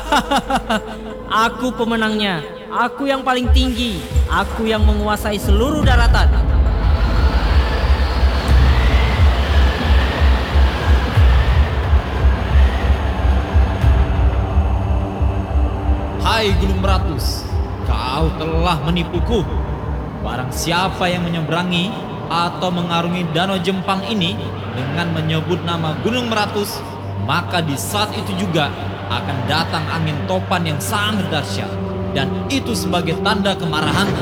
Aku pemenangnya. Aku yang paling tinggi. Aku yang menguasai seluruh daratan. Hai Gunung Meratus, kau telah menipuku. Barang siapa yang menyeberangi atau mengarungi Danau Jempang ini dengan menyebut nama Gunung Meratus, maka di saat itu juga akan datang angin topan yang sangat dahsyat. Dan itu sebagai tanda kemarahan